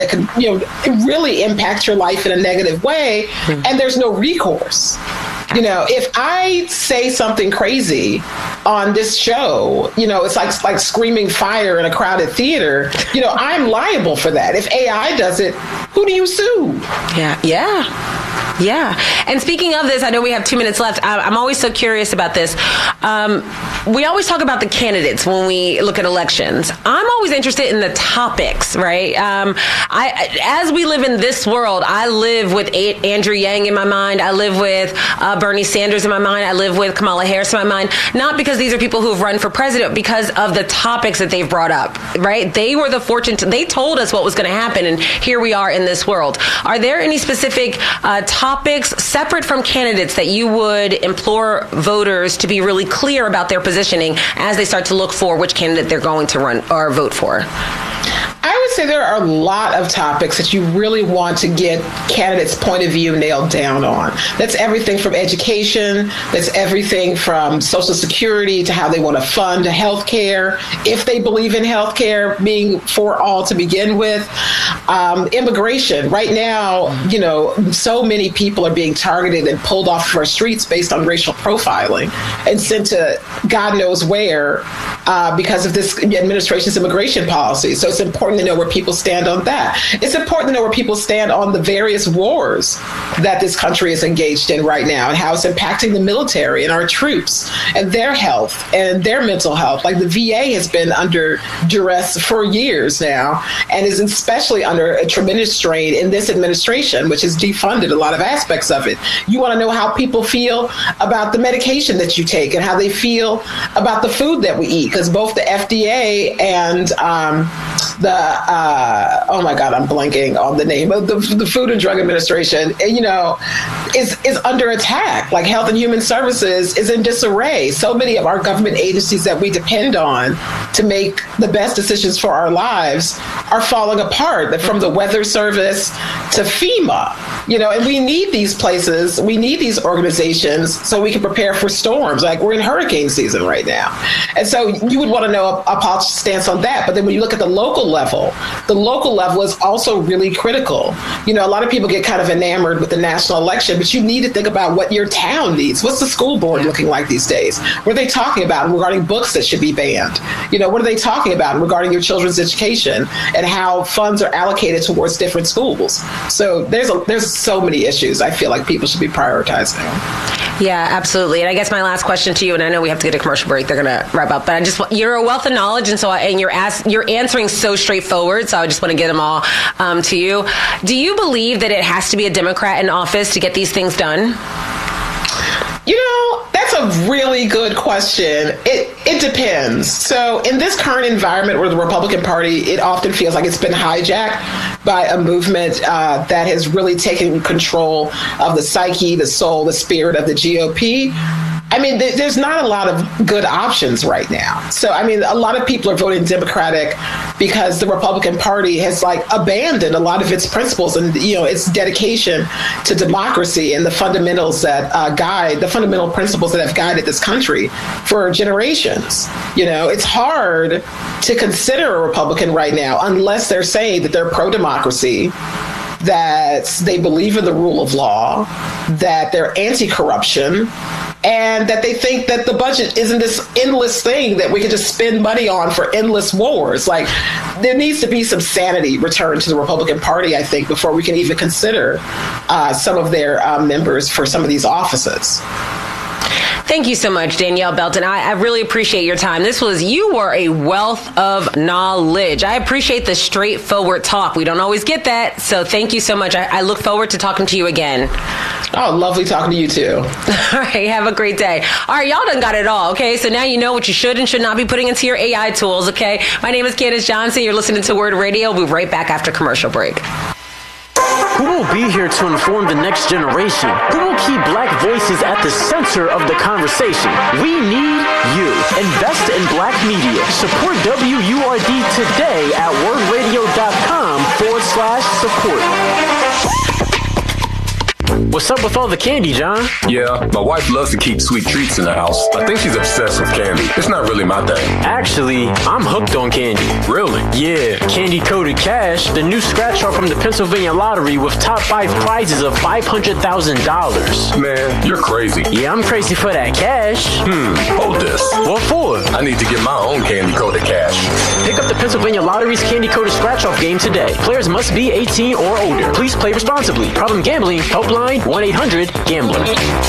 that could, really impact your life in a negative way, and there's no recourse. If I say something crazy on this show, it's like screaming fire in a crowded theater, I'm liable for that. If AI does it, who do you sue? Yeah. And speaking of this, I know we have 2 minutes left. I'm always so curious about this. We always talk about the candidates when we look at elections. I'm always interested in the topics, right? As we live in this world, I live with Andrew Yang in my mind. I live with Bernie Sanders in my mind. I live with Kamala Harris in my mind. Not because these are people who have run for president, because of the topics that they've brought up, right? They were the they told us what was going to happen, and here we are in this world. Are there any specific topics separate from candidates that you would implore voters to be really clear about their positioning as they start to look for which candidate they're going to run or vote for? I would say there are a lot of topics that you really want to get candidates' point of view nailed down on. That's everything from education, that's everything from Social Security to how they want to fund health care, if they believe in health care being for all to begin with. Immigration. Right now, so many people are being targeted and pulled off of our streets based on racial profiling and sent to God knows where because of this administration's immigration policy. So it's important to know where people stand on that. It's important to know where people stand on the various wars that this country is engaged in right now and how it's impacting the military and our troops and their health and their mental health. Like the VA has been under duress for years now and is especially under a tremendous strain in this administration, which has defunded a lot of aspects of it. You want to know how people feel about the medication that you take and how they feel about the food that we eat, because both the FDA and oh my God, I'm blanking on the name of the Food and Drug Administration, is under attack. Like Health and Human Services is in disarray. So many of our government agencies that we depend on to make the best decisions for our lives are falling apart, from the Weather Service to FEMA, and we need these places, we need these organizations so we can prepare for storms. Like we're in hurricane season right now. And so you would want to know a politician's stance on that. But then when you look at the local level is also really critical. A lot of people get kind of enamored with the national election, but you need to think about what your town needs. What's the school board looking like these days? What are they talking about regarding books that should be banned? What are they talking about regarding your children's education and how funds are allocated towards different schools? So there's so many issues I feel like people should be prioritizing. Yeah, absolutely. And I guess my last question to you, and I know we have to get a commercial break, they're going to wrap up, but you're a wealth of knowledge, and you're answering so straightforward, so I just want to get them all to you. Do you believe that it has to be a Democrat in office to get these things done? That's a really good question. It depends. So in this current environment where the Republican Party, it often feels like it's been hijacked by a movement that has really taken control of the psyche, the soul, the spirit of the GOP. I mean, there's not a lot of good options right now. So, I mean, a lot of people are voting Democratic because the Republican Party has abandoned a lot of its principles and, its dedication to democracy and the fundamentals that the fundamental principles that have guided this country for generations. It's hard to consider a Republican right now unless they're saying that they're pro-democracy, that they believe in the rule of law, that they're anti-corruption, and that they think that the budget isn't this endless thing that we can just spend money on for endless wars. There needs to be some sanity returned to the Republican Party, I think, before we can even consider some of their members for some of these offices. Thank you so much, Danielle Belton. I really appreciate your time. You were a wealth of knowledge. I appreciate the straightforward talk. We don't always get that. So thank you so much. I look forward to talking to you again. Oh, lovely talking to you too. All right. Have a great day. All right. Y'all done got it all. Okay. So now you know what you should and should not be putting into your AI tools. Okay. My name is Candace Johnson. You're listening to Word Radio. We'll be right back after commercial break. Who will be here to inform the next generation? Who will keep Black voices at the center of the conversation? We need you. Invest in Black media. Support WURD today at wordradio.com/support. What's up with all the candy, John? Yeah, my wife loves to keep sweet treats in the house. I think she's obsessed with candy. It's not really my thing. Actually, I'm hooked on candy. Really? Yeah, Candy Coated Cash, the new scratch off from the Pennsylvania Lottery with top 5 prizes of $500,000. Man, you're crazy. Yeah, I'm crazy for that cash. Hold this. What for? I need to get my own Candy Coated Cash. Pick up the Pennsylvania Lottery's Candy Coated Scratch Off game today. Players must be 18 or older. Please play responsibly. Problem gambling, helpline 1-800-GAMBLER.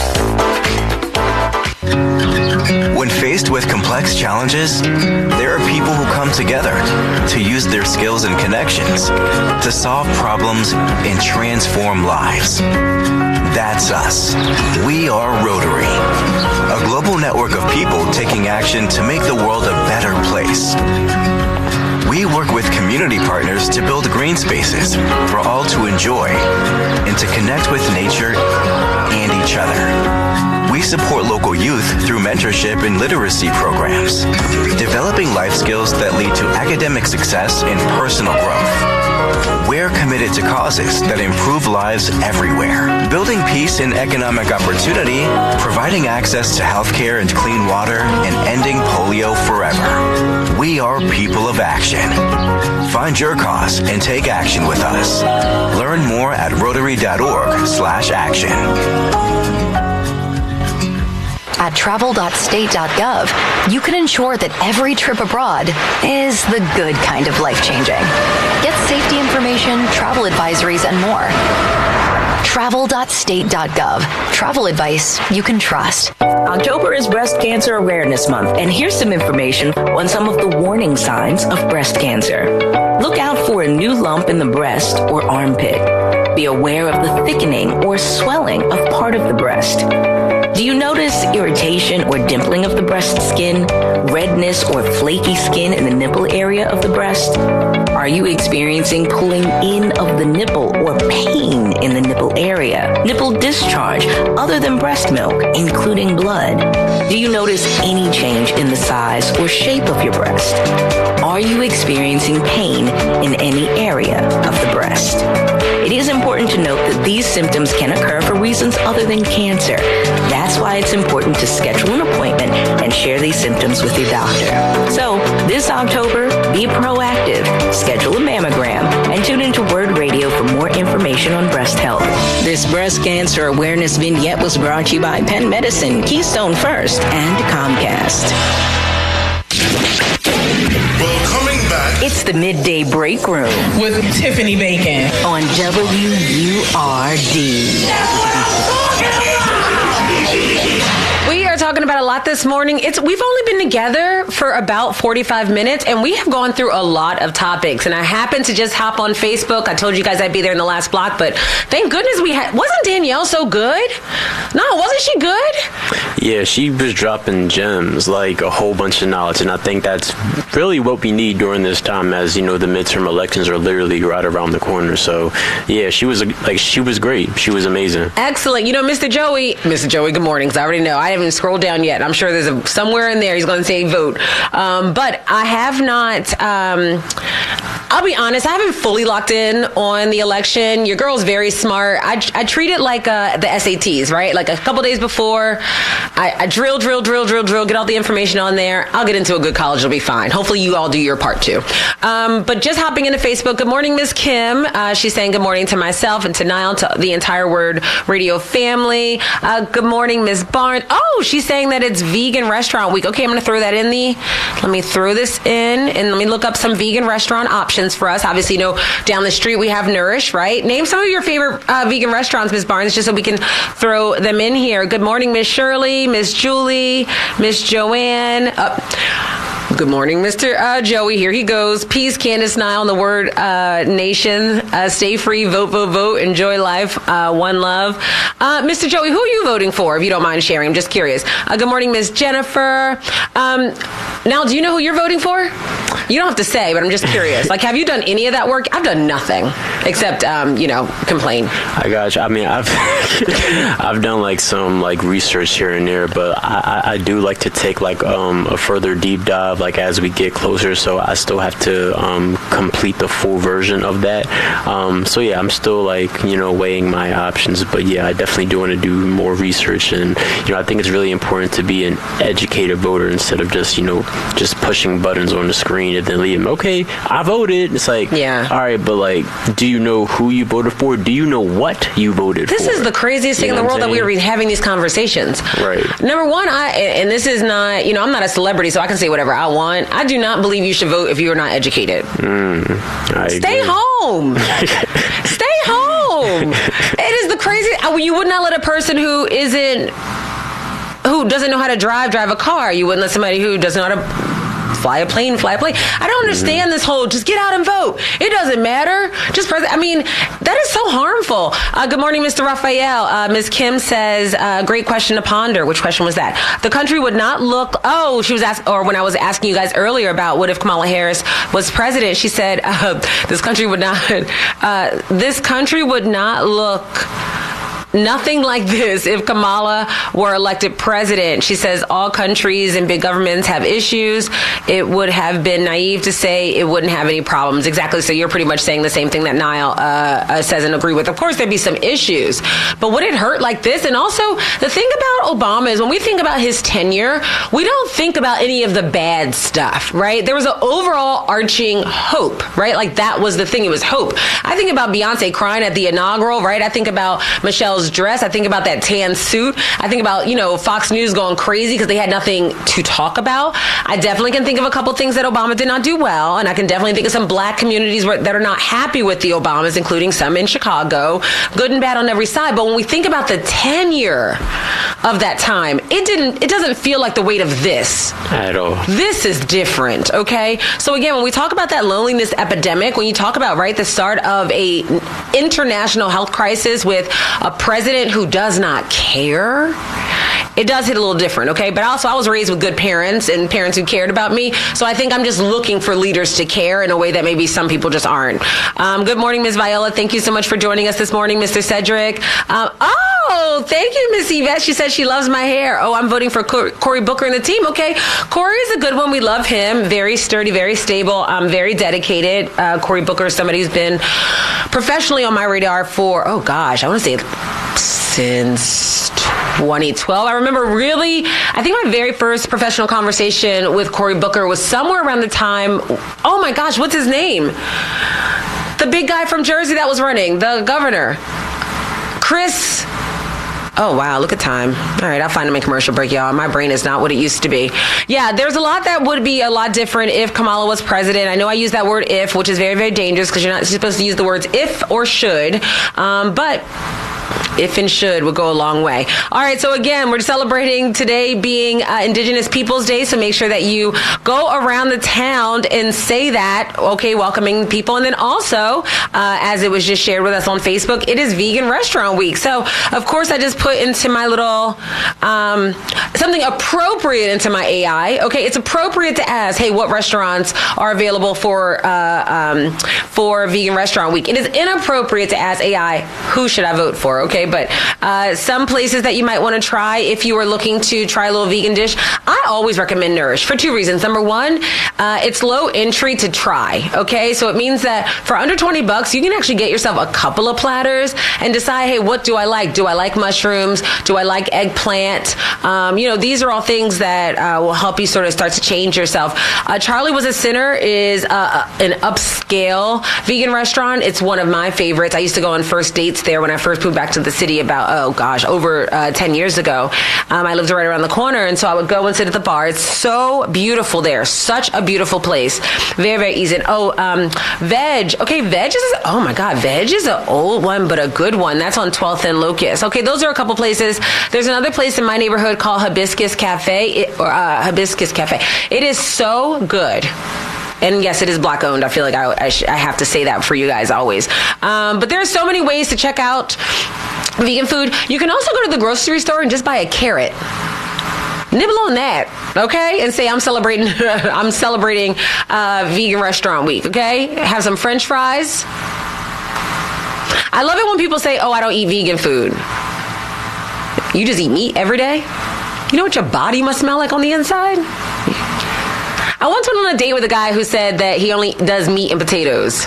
When faced with complex challenges, there are people who come together to use their skills and connections to solve problems and transform lives. That's us. We are Rotary, a global network of people taking action to make the world a better place. We work with community partners to build green spaces for all to enjoy and to connect with nature and each other. We support local youth through mentorship and literacy programs, developing life skills that lead to academic success and personal growth. We're committed to causes that improve lives everywhere, building peace and economic opportunity, providing access to healthcare and clean water, and ending polio forever. We are people of action. Find your cause and take action with us. Learn more at rotary.org/action. At travel.state.gov, you can ensure that every trip abroad is the good kind of life-changing. Get safety information, travel advisories, and more. Travel.state.gov. Travel advice you can trust. October is Breast Cancer Awareness Month, and here's some information on some of the warning signs of breast cancer. Look out for a new lump in the breast or armpit. Be aware of the thickening or swelling of part of the breast. Do you notice irritation or dimpling of the breast skin, redness or flaky skin in the nipple area of the breast? Are you experiencing pulling in of the nipple or pain in the nipple area? Nipple discharge other than breast milk, including blood? Do you notice any change in the size or shape of your breast? Are you experiencing pain in any area of the breast? It is important to note that these symptoms can occur for reasons other than cancer. That's why it's important to schedule an appointment and share these symptoms with your doctor. So, this October, be proactive, schedule a mammogram, and tune into Word Radio for more information on breast health. This breast cancer awareness vignette was brought to you by Penn Medicine, Keystone First, and Comcast. Well, coming back, It's the Midday Break Room with Tiffany Bacon on WURD. We are talking about a lot this morning. We've only been together for about 45 minutes, and we have gone through a lot of topics. And I happened to just hop on Facebook. I told you guys I'd be there in the last block, but thank goodness wasn't Danielle so good? No, wasn't she good? Yeah, she was dropping gems, like a whole bunch of knowledge, and I think that's really what we need during this time, as you know, the midterm elections are literally right around the corner. So, yeah, she was great. She was amazing. Excellent. You know, Mr. Joey, good morning, because I already know. I haven't scrolled down yet. I'm sure there's somewhere in there he's going to say vote. But I have not, I'll be honest, I haven't fully locked in on the election. Your girl's very smart. I treat it like the SATs, right? Like a couple days before, I drill, get all the information on there. I'll get into a good college. It'll be fine. Hopefully you all do your part too. But just hopping into Facebook, good morning, Miss Kim. She's saying good morning to myself and to Niall, to the entire Word Radio family. Good morning, Miss Barnes. Oh, she's saying that it's Vegan Restaurant Week. Okay, I'm going to throw that in let me throw this in and let me look up some vegan restaurant options for us. Obviously, you know, down the street we have Nourish, right? Name some of your favorite vegan restaurants, Miss Barnes, just so we can throw them in here. Good morning, Miss Shirley, Miss Julie, Miss Joanne. Good morning, Mr. Joey. Here he goes. Peace, Candace, Niall, and the Word Nation. Stay free, vote, enjoy life, one love. Mr. Joey, who are you voting for, if you don't mind sharing? I'm just curious. Good morning, Miss Jennifer. Now, do you know who you're voting for? You don't have to say, but I'm just curious. Like, have you done any of that work? I've done nothing. except, complain. I got you. I mean, I've done like some like research here and there, but I do like to take like a further deep dive like as we get closer. So I still have to complete the full version of that. So yeah, I'm still like weighing my options, but yeah, I definitely do want to do more research, and I think it's really important to be an educated voter instead of just just pushing buttons on the screen and then leaving. Okay, I voted. It's like, yeah, all right, but like, do you know who you voted for? Do you know what you voted for? This is the craziest thing in the world that we are having these conversations. Right. Number one, and this is not, I'm not a celebrity, so I can say whatever I want. I do not believe you should vote if you are not educated. Stay home. Stay home. It is the craziest. You would not let a person who doesn't know how to drive a car. You wouldn't let somebody who doesn't know how to fly a plane. I don't understand this whole just get out and vote. It doesn't matter. Just that is so harmful. Good morning, Mr. Raphael. Ms. Kim says, great question to ponder. Which question was that? The country would not look, she was asked, or when I was asking you guys earlier about what if Kamala Harris was president, she said, this country would not look nothing like this if Kamala were elected president. She says all countries and big governments have issues. It would have been naive to say it wouldn't have any problems. Exactly. So you're pretty much saying the same thing that Niall says and agree with. Of course, there'd be some issues, but would it hurt like this? And also, the thing about Obama is when we think about his tenure, we don't think about any of the bad stuff, right? There was an overall arching hope, right? Like that was the thing. It was hope. I think about Beyonce crying at the inaugural, right? I think about Michelle's dress. I think about that tan suit. I think about, Fox News going crazy because they had nothing to talk about. I definitely can think of a couple things that Obama did not do well, and I can definitely think of some black communities that are not happy with the Obamas, including some in Chicago, good and bad on every side. But when we think about the tenure of that time, it doesn't feel like the weight of this at all. This is different, okay? So again, when we talk about that loneliness epidemic, when you talk about, right, the start of a international health crisis with a president who does not care, it does hit a little different, okay? But also, I was raised with good parents and parents who cared about me, so I think I'm just looking for leaders to care in a way that maybe some people just aren't. Good morning, Ms. Viola. Thank you so much for joining us this morning, Mr. Cedric. Thank you, Miss Yvette. She says she loves my hair. I'm voting for Cory Booker and the team. Okay, Cory is a good one. We love him. Very sturdy, very stable, very dedicated. Cory Booker is somebody who's been professionally on my radar for, I want to say since 2012. I remember I think my very first professional conversation with Cory Booker was somewhere around the time, oh my gosh, what's his name? The big guy from Jersey that was running, the governor. Chris. Oh, wow. Look at time. All right. I'll find him in commercial break, y'all. My brain is not what it used to be. Yeah, there's a lot that would be a lot different if Kamala was president. I know I use that word if, which is very, very dangerous because you're not supposed to use the words if or should. But if and should would go a long way. All right, so again, we're celebrating today being Indigenous Peoples Day, so make sure that you go around the town and say that, okay, welcoming people. And then also, as it was just shared with us on Facebook, it is Vegan Restaurant Week. So, of course, I just put into my little, something appropriate into my AI. Okay, it's appropriate to ask, hey, what restaurants are available for Vegan Restaurant Week? It is inappropriate to ask AI, who should I vote for? Okay, but some places that you might want to try if you are looking to try a little vegan dish, I always recommend Nourish for two reasons. Number one, it's low entry to try. Okay, so it means that for under $20, you can actually get yourself a couple of platters and decide, hey, what do I like? Do I like mushrooms? Do I like eggplant? These are all things that will help you sort of start to change yourself. Charlie Was a Sinner is an upscale vegan restaurant. It's one of my favorites. I used to go on first dates there when I first moved back to the city about, over 10 years ago. I lived right around the corner, and so I would go and sit at the bar. It's so beautiful there. Such a beautiful place. Very, very easy. Veg. Okay, Veg is an old one, but a good one. That's on 12th and Locust. Okay, those are a couple places. There's another place in my neighborhood called Hibiscus Cafe. Hibiscus Cafe. It is so good. And yes, it is Black owned. I feel like I have to say that for you guys always. But there are so many ways to check out vegan food. You can also go to the grocery store and just buy a carrot. Nibble on that, okay? And say, I'm celebrating Vegan Restaurant Week, okay? Have some French fries. I love it when people say, oh, I don't eat vegan food. You just eat meat every day? You know what your body must smell like on the inside? I once went on a date with a guy who said that he only does meat and potatoes.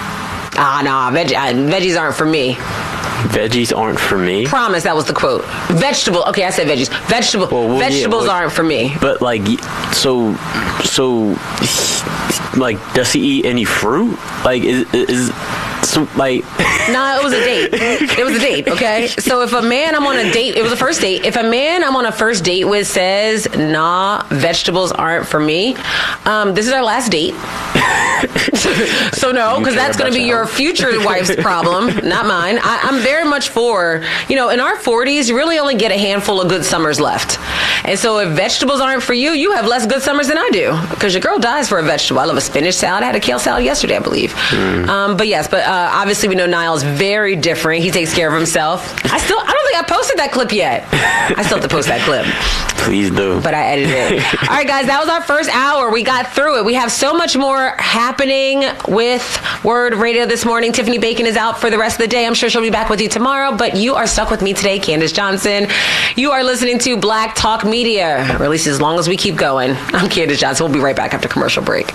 Veggies aren't for me. Veggies aren't for me? Promise, that was the quote. Vegetable. Okay, I said veggies. Vegetables aren't for me. But like, so, like, does he eat any fruit? Like, is so, like... Nah, it was a date. It was a date, okay? So if a man I'm on a date, it was a first date. If a man I'm on a first date with says, nah, vegetables aren't for me, this is our last date. So no, because that's going to be your future wife's problem, not mine. I'm very much for, in our 40s, you really only get a handful of good summers left. And so if vegetables aren't for you, you have less good summers than I do, because your girl dies for a vegetable. I love a spinach salad. I had a kale salad yesterday, I believe. But obviously we know Niall's very different. He takes care of himself. I don't think I posted that clip yet. I still have to post that clip. Please do. But I edited it. All right, guys, that was our first hour. We got through it. We have so much more happening with Word Radio this morning. Tiffany Bacon is out for the rest of the day. I'm sure she'll be back with you tomorrow, but you are stuck with me today, Candace Johnson. You are listening to Black Talk Media, or at least as long as we keep going. I'm Candace Johnson. We'll be right back after commercial break.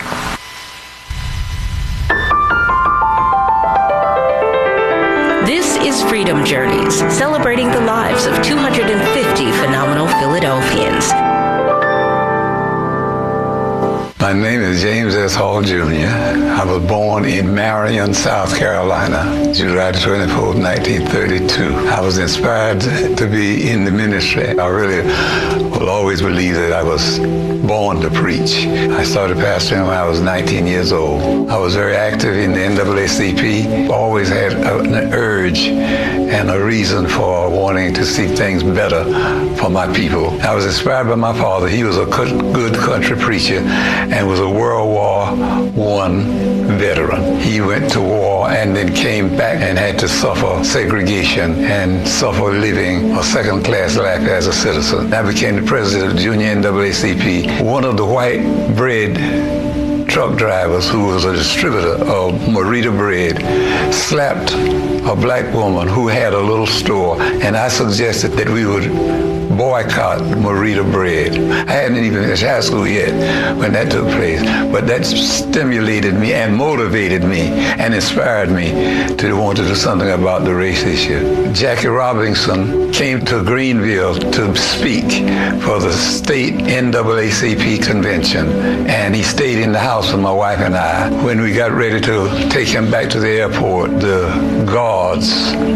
This is Freedom Journeys, celebrating the lives of 250 phenomenal Philadelphians. My name is James S. Hall, Jr. I was born in Marion, South Carolina, July 24, 1932. I was inspired to be in the ministry. I really will always believe that I was born to preach. I started pastoring when I was 19 years old. I was very active in the NAACP. Always had an urge and a reason for wanting to see things better for my people. I was inspired by my father. He was a good country preacher and was a World War I veteran. He went to war and then came back and had to suffer segregation and suffer living a second-class life as a citizen. I became the president of the Junior NAACP. One of the white bread truck drivers, who was a distributor of Merita bread, slapped a black woman who had a little store, and I suggested that we would boycott Merita bread. I hadn't even finished high school yet when that took place, but that stimulated me and motivated me and inspired me to want to do something about the race issue. Jackie Robinson came to Greenville to speak for the state NAACP convention, and he stayed in the house with my wife and I. When we got ready to take him back to the airport, the guards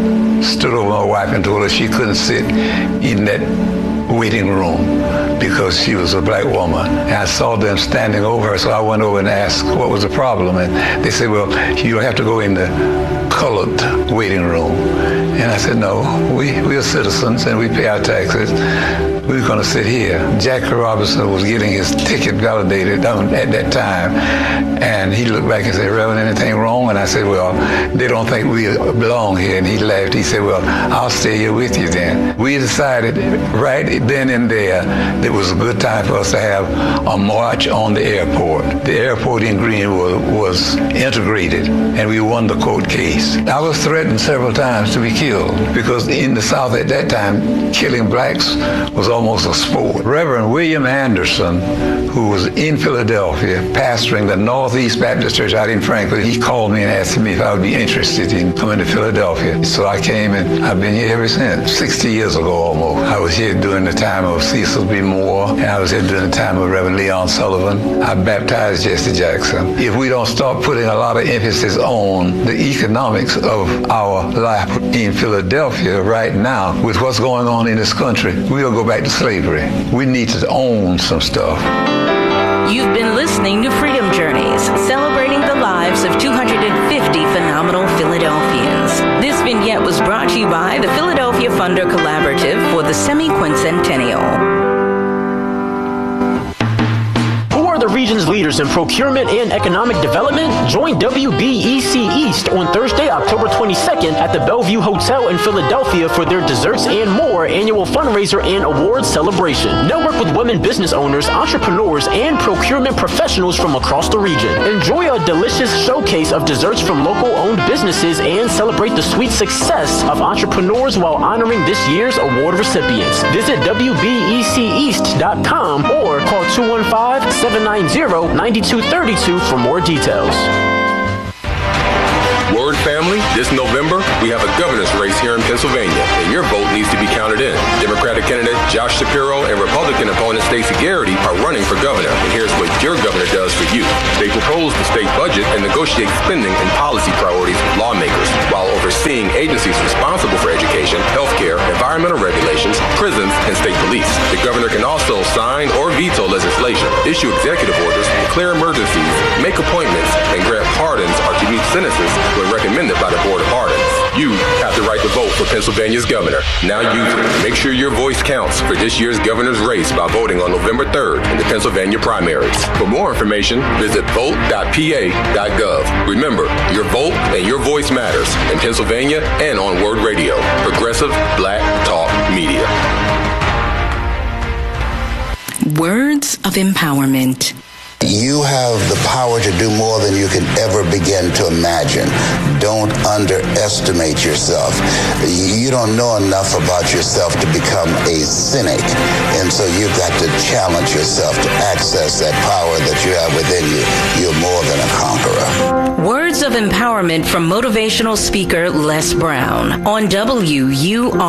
stood over my wife and told her she couldn't sit in that waiting room because she was a black woman. And I saw them standing over her, so I went over and asked what was the problem. And they said, well, you have to go in the colored waiting room. And I said, no, we are citizens and we pay our taxes. We're going to sit here. Jackie Robinson was getting his ticket validated at that time. And he looked back and said, Reverend, anything wrong? And I said, well, they don't think we belong here. And he laughed. He said, well, I'll stay here with you then. We decided right then and there that it was a good time for us to have a march on the airport. The airport in Greenville was integrated, and we won the court case. I was threatened several times to be killed because in the South at that time, killing blacks was almost a sport. Reverend William Anderson, who was in Philadelphia, pastoring the Northeast Baptist Church out in Frankfurt, he called me and asked me if I would be interested in coming to Philadelphia. So I came, and I've been here ever since, 60 years ago almost. I was here during the time of Cecil B. Moore, and I was here during the time of Reverend Leon Sullivan. I baptized Jesse Jackson. If we don't start putting a lot of emphasis on the economics of our life in Philadelphia right now, with what's going on in this country, we'll go back to slavery. We need to own some stuff. You've been listening to Freedom Journeys, celebrating the lives of 250 phenomenal Philadelphians. This vignette was brought to you by the Philadelphia Funder Collaborative for the semi-quincentennial. Who are the the region's leaders in procurement and economic development? Join WBEC East on Thursday, October 22nd at the Bellevue Hotel in Philadelphia for their Desserts and More annual fundraiser and awards celebration. Network with women business owners, entrepreneurs, and procurement professionals from across the region. Enjoy a delicious showcase of desserts from local-owned businesses and celebrate the sweet success of entrepreneurs while honoring this year's award recipients. Visit WBECEast.com or call 215-790-9232 for more details. Word family, this November, we have a governor's race here in Pennsylvania, and your vote needs to be counted in. Democratic candidate Josh Shapiro and Republican opponent Stacey Garrity are running for governor, and here's what your governor does for you. They propose the state budget and negotiate spending and policy priorities with lawmakers, while overseeing agencies responsible for education, healthcare, environmental regulations, prisons, and state police. The governor can also sign or veto legislation, issue executive orders, declare emergencies, make appointments, and grant pardons or commute sentences when recommended by the Board of Pardons. You have the right to vote for Pennsylvania's governor. Now use it. Make sure your voice counts for this year's governor's race by voting on November 3rd in the Pennsylvania primaries. For more information, visit vote.pa.gov. Remember, your vote and your voice matters in Pennsylvania and on Word Radio. Progressive Black Talk Media. Words of empowerment. You have the power to do more than you can ever begin to imagine. Don't underestimate yourself. You don't know enough about yourself to become a cynic. And so you've got to challenge yourself to access that power that you have within you. You're more than a conqueror. Words of empowerment from motivational speaker Les Brown on WUR.